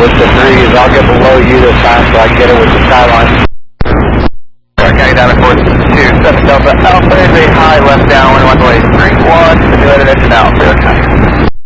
with the breeze. I'll get below you this time so I can get it with the skyline. Okay, down at course 27 Delta Alpha.